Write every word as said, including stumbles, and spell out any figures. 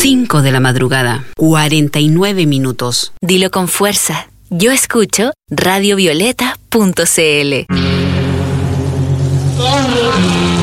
cinco de la madrugada, cuarenta y nueve minutos. Dilo con fuerza. Yo escucho radio violeta punto c l.